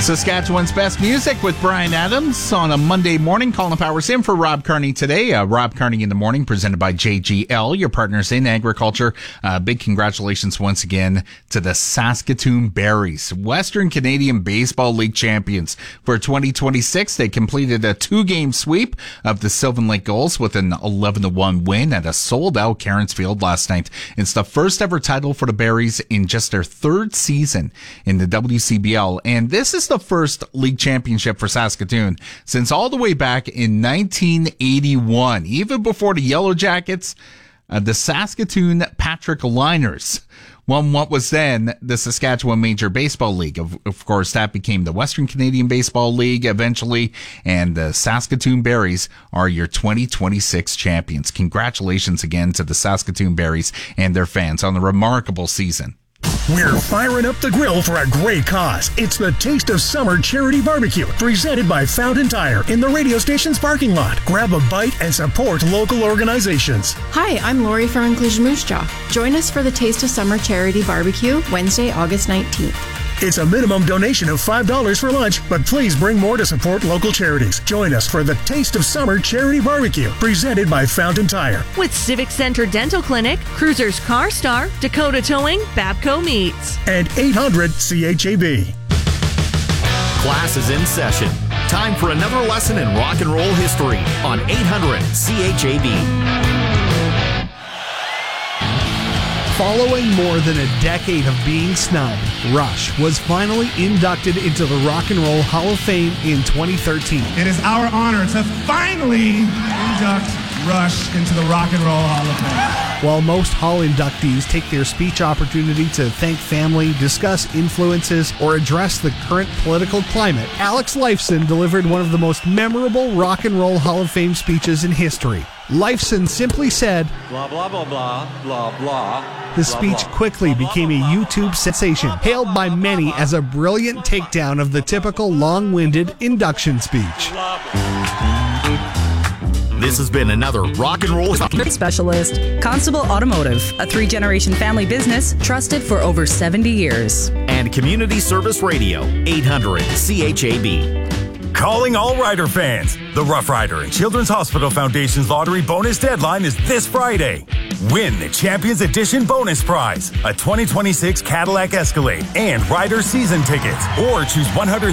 Saskatchewan's best music with Brian Adams on a Monday morning. Colin Powers in for Rob Carney today. Rob Carney in the morning, presented by JGL, your partners in agriculture. Big congratulations once again to the Saskatoon Berries, Western Canadian Baseball League champions for 2026. They completed a 2-game sweep of the Sylvan Lake Gulls with an 11-1 win at a sold-out Cairns Field last night. It's the first ever title for the Berries in just their 3rd season in the WCBL, and this is the first league championship for Saskatoon since all the way back in 1981, even before the Yellow Jackets, the Saskatoon Patrick Liners won what was then the Saskatchewan Major Baseball League. Of course, that became the Western Canadian Baseball League eventually, and the Saskatoon Berries are your 2026 champions. Congratulations again to the Saskatoon Berries and their fans on the remarkable season. We're firing up the grill for a great cause. It's the Taste of Summer Charity Barbecue, presented by Fountain Tire in the radio station's parking lot. Grab a bite and support local organizations. Hi, I'm Lori from Inclusion Moose Jaw. Join us for the Taste of Summer Charity Barbecue, Wednesday, August 19th. It's a minimum donation of $5 for lunch, but please bring more to support local charities. Join us for the Taste of Summer Charity Barbecue, presented by Fountain Tire. With Civic Center Dental Clinic, Cruisers Car Star, Dakota Towing, Babco Meats. And 800-CHAB. Class is in session. Time for another lesson in rock and roll history on 800-CHAB. Following more than a decade of being snubbed, Rush was finally inducted into the Rock and Roll Hall of Fame in 2013. It is our honor to finally induct Rush into the Rock and Roll Hall of Fame. While most Hall inductees take their speech opportunity to thank family, discuss influences, or address the current political climate, Alex Lifeson delivered one of the most memorable Rock and Roll Hall of Fame speeches in history. Lifeson simply said, "Blah, blah, blah, blah, blah, blah." The speech quickly became a YouTube sensation, hailed by many as a brilliant takedown of the typical long-winded induction speech. This has been another Rock and Roll Specialist. Constable Automotive, a 3-generation family business trusted for over 70 years. And Community Service Radio, 800-CHAB. Calling all Rider fans. The Rough Rider and Children's Hospital Foundation's lottery bonus deadline is this Friday. Win the Champions Edition bonus prize, a 2026 Cadillac Escalade and Rider season tickets, or choose 100